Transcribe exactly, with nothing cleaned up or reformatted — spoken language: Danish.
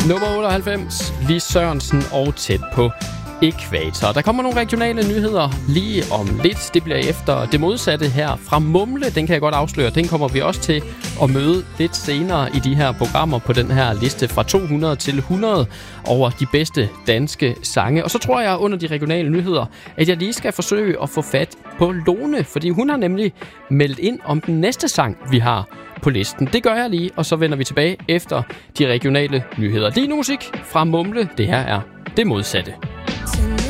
Nummer otteoghalvfems, Lis Sørensen og Tæt på Ækvator. Der kommer nogle regionale nyheder lige om lidt. Det bliver efter det modsatte her fra Mumle. Den kan jeg godt afsløre. Den kommer vi også til at møde lidt senere i de her programmer på den her liste fra to hundrede til hundrede over de bedste danske sange. Og så tror jeg under de regionale nyheder, at jeg lige skal forsøge at få fat på Lone, fordi hun har nemlig meldt ind om den næste sang, vi har på listen. Det gør jeg lige, og så vender vi tilbage efter de regionale nyheder. Lige nu musik fra Mumle. Det her er det modsatte.